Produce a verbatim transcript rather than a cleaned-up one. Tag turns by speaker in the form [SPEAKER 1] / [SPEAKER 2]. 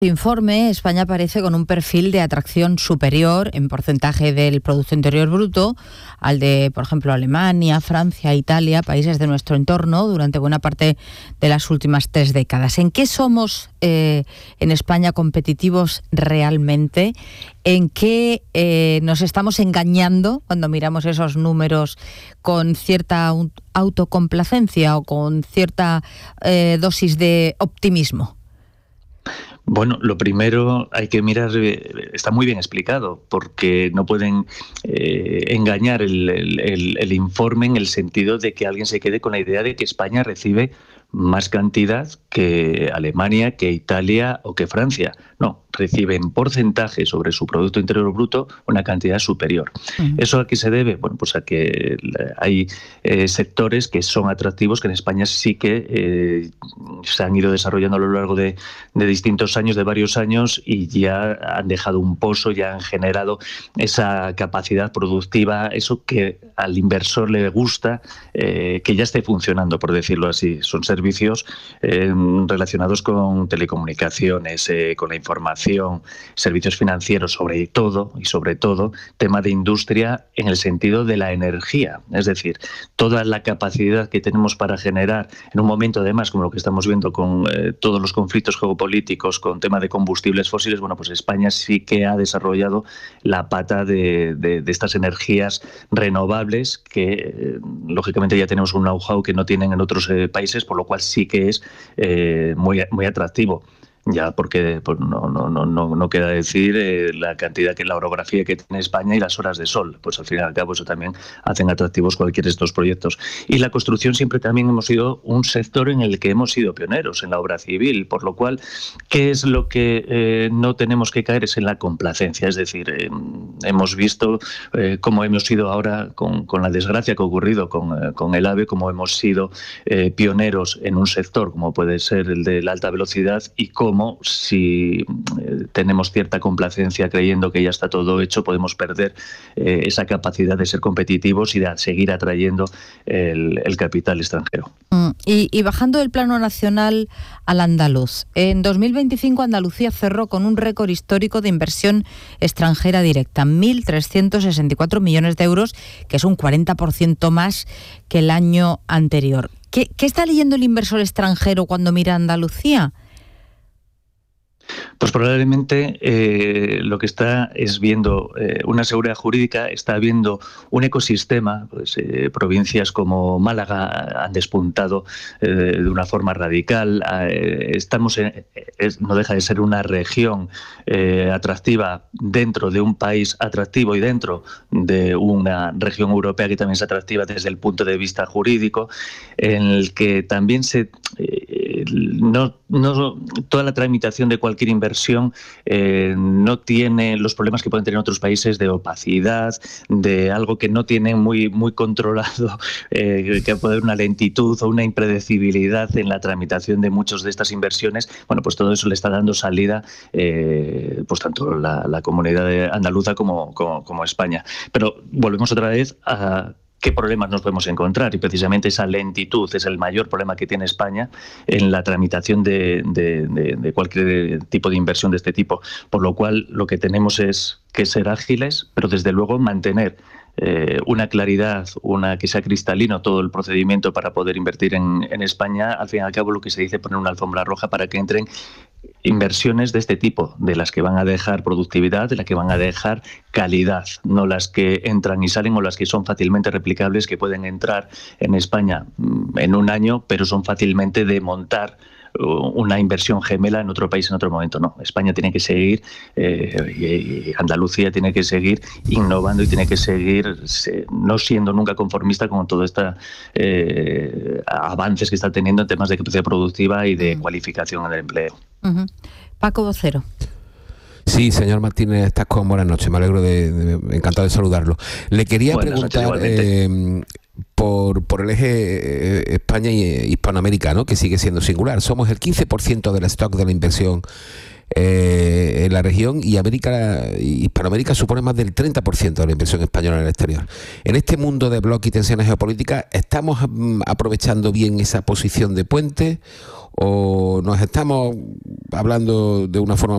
[SPEAKER 1] Informe, España aparece con un perfil de atracción superior en porcentaje del Producto Interior Bruto al de, por ejemplo, Alemania, Francia, Italia, países de nuestro entorno durante buena parte de las últimas tres décadas. ¿En qué somos eh, en España competitivos realmente? ¿En qué eh, nos estamos engañando cuando miramos esos números con cierta autocomplacencia o con cierta eh, dosis de optimismo?
[SPEAKER 2] Bueno, lo primero hay que mirar, está muy bien explicado, porque no pueden eh, engañar el, el, el informe en el sentido de que alguien se quede con la idea de que España recibe más cantidad que Alemania, que Italia o que Francia. No, recibe en porcentaje sobre su Producto Interior Bruto una cantidad superior. Uh-huh. ¿Eso a qué se debe? Bueno, pues a que hay eh, sectores que son atractivos, que en España sí que eh, se han ido desarrollando a lo largo de, de distintos años, de varios años, y ya han dejado un pozo, ya han generado esa capacidad productiva, eso que al inversor le gusta, eh, que ya esté funcionando, por decirlo así. Son servicios eh, relacionados con telecomunicaciones, eh, con la información, servicios financieros, sobre todo, y sobre todo, tema de industria en el sentido de la energía. Es decir, toda la capacidad que tenemos para generar, en un momento además, como lo que estamos viendo con eh, todos los conflictos geopolíticos, con tema de combustibles fósiles, bueno, pues España sí que ha desarrollado la pata de, de, de estas energías renovables que, eh, lógicamente, ya tenemos un know-how que no tienen en otros eh, países, por lo cual sí que es eh, muy, muy atractivo. Ya porque pues no, no, no, no queda decir eh, la cantidad, que la orografía que tiene España y las horas de sol. Pues al fin y al cabo eso también hacen atractivos cualquiera de estos proyectos. Y la construcción siempre también hemos sido un sector en el que hemos sido pioneros en la obra civil, por lo cual, ¿qué es lo que eh, no tenemos que caer? Es en la complacencia. Es decir, eh, hemos visto eh, cómo hemos sido ahora con, con la desgracia que ha ocurrido con, eh, con el AVE, cómo hemos sido eh, pioneros en un sector como puede ser el de la alta velocidad, y cómo Como si eh, tenemos cierta complacencia creyendo que ya está todo hecho, podemos perder eh, esa capacidad de ser competitivos y de seguir atrayendo el, el capital extranjero.
[SPEAKER 1] Mm, y, y bajando del plano nacional al andaluz, en dos mil veinticinco Andalucía cerró con un récord histórico de inversión extranjera directa, mil trescientos sesenta y cuatro millones de euros, que es un cuarenta por ciento más que el año anterior. ¿Qué, qué está leyendo el inversor extranjero cuando mira a Andalucía?
[SPEAKER 2] Pues probablemente eh, lo que está es viendo eh, una seguridad jurídica, está viendo un ecosistema, pues, eh, provincias como Málaga han despuntado eh, de una forma radical, eh, estamos en, es, no deja de ser una región eh, atractiva dentro de un país atractivo y dentro de una región europea que también es atractiva desde el punto de vista jurídico, en el que también se eh, no, no toda la tramitación de cualquier inversión eh, no tiene los problemas que pueden tener otros países de opacidad, de algo que no tienen muy, muy controlado, eh, que puede haber una lentitud o una impredecibilidad en la tramitación de muchas de estas inversiones. Bueno, pues todo eso le está dando salida eh, pues tanto la, la comunidad andaluza como, como, como España. Pero volvemos otra vez a qué problemas nos podemos encontrar, y precisamente esa lentitud es el mayor problema que tiene España en la tramitación de, de, de, de cualquier tipo de inversión de este tipo, por lo cual lo que tenemos es que ser ágiles, pero desde luego mantener eh, una claridad, una que sea cristalino todo el procedimiento para poder invertir en, en España. Al fin y al cabo, lo que se dice, poner una alfombra roja para que entren inversiones de este tipo, de las que van a dejar productividad, de las que van a dejar calidad, no las que entran y salen o las que son fácilmente replicables, que pueden entrar en España en un año, pero son fácilmente de montar una inversión gemela en otro país en otro momento. No, España tiene que seguir, eh, y Andalucía tiene que seguir innovando y tiene que seguir se, no siendo nunca conformista con todos estos eh, avances que está teniendo en temas de capacidad productiva y de uh-huh. cualificación en el empleo.
[SPEAKER 1] Uh-huh. Paco Vocero.
[SPEAKER 3] Sí, señor Martínez Tascón, buenas noches, me alegro de, de encantado de saludarlo. Le quería buenas preguntar eh, por, por el eje eh, España y Hispanoamérica, ¿no?, que sigue siendo singular. Somos el quince por ciento del stock de la inversión eh, en la región, y América, Hispanoamérica supone más del treinta por ciento de la inversión española en el exterior. En este mundo de bloques y tensiones geopolíticas, ¿estamos mm, aprovechando bien esa posición de puente o nos estamos hablando de una forma